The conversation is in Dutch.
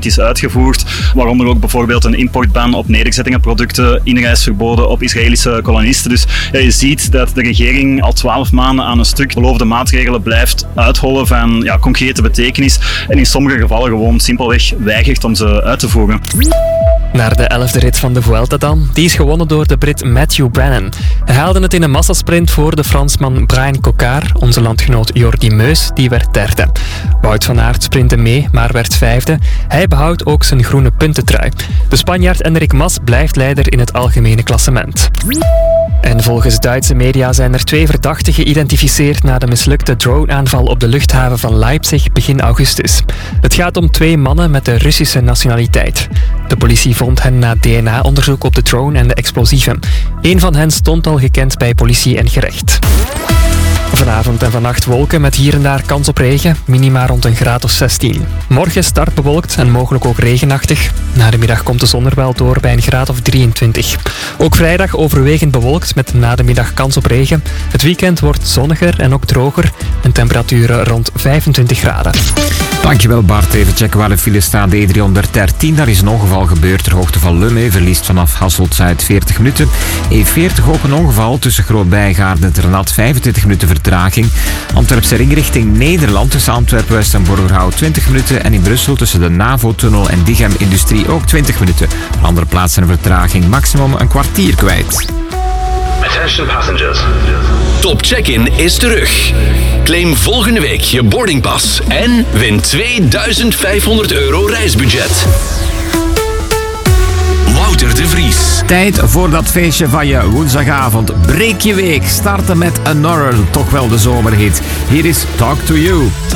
is uitgevoerd. Waaronder ook bijvoorbeeld een importban op nederzettingenproducten, inreisverboden op Israëlische kolonisten. Dus ja, je ziet dat de regering al 12 maanden aan een stuk beloofde maatregelen blijft uithollen van concrete betekenis en in sommige gevallen gewoon simpelweg weigert om ze uit te voeren. Naar de 11e rit van de Vuelta dan. Die is gewonnen door de Brit Matthew Brennan. Hij haalde het in een massasprint voor de Fransman Brian Cocard. Onze landgenoot Jordi Meus, die werd derde. Wout van Aert sprintte mee, maar werd vijfde. Hij behoudt ook zijn groene puntentrui. De Spanjaard Enric Mas blijft leider in het algemene klassement. En volgens Duitse media zijn er 2 verdachten geïdentificeerd na de mislukte droneaanval op de luchthaven van Leipzig begin augustus. Het gaat om 2 mannen met de Russische nationaliteit. De politie vond hen na DNA-onderzoek op de drone en de explosieven. Eén van hen stond al gekend bij politie en gerecht. Vanavond en vannacht wolken met hier en daar kans op regen, minima rond een graad of 16. Morgen start bewolkt en mogelijk ook regenachtig. Na de middag komt de zon er wel door bij een graad of 23. Ook vrijdag overwegend bewolkt met na de middag kans op regen. Het weekend wordt zonniger en ook droger en temperaturen rond 25 graden. Dankjewel Bart. Even checken waar de file staat. De E313, daar is een ongeval gebeurd ter hoogte van Lumme. Verliest vanaf Hasselt-Zuid 40 minuten. E40 ook een ongeval tussen Groot-Bijgaarden en Ternat 25 minuten vertraging. Antwerpse ring richting Nederland tussen Antwerpen-West en Borgerhout 20 minuten. En in Brussel tussen de NAVO-tunnel en Diegem Industrie ook 20 minuten. Op andere plaatsen een vertraging maximum een kwartier kwijt. Attention passengers. Top Check-in is terug. Claim volgende week je boardingpas en win €2500 reisbudget. Wouter de Vries. Tijd voor dat feestje van je woensdagavond. Breek je week. Starten met Another, toch wel de zomerhit. Hier is Talk to You.